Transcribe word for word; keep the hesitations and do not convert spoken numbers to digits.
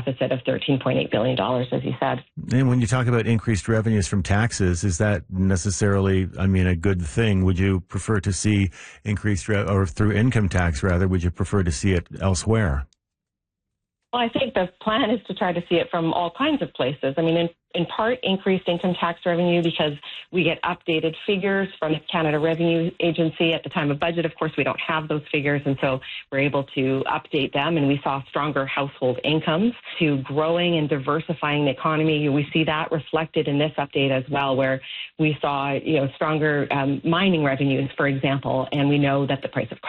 deficit of thirteen point eight billion dollars, as you said. And when you talk about increased revenues from taxes, is that necessarily, I mean, a good thing? Would you prefer to see increased, re- or through income tax rather, would you prefer to see it elsewhere? Well, I think the plan is to try to see it from all kinds of places. I mean, in, in part, increased income tax revenue because we get updated figures from the Canada Revenue Agency at the time of budget. Of course, we don't have those figures, and so we're able to update them, and we saw stronger household incomes to growing and diversifying the economy. We see that reflected in this update as well, where we saw, you know, stronger um, mining revenues, for example, and we know that the price of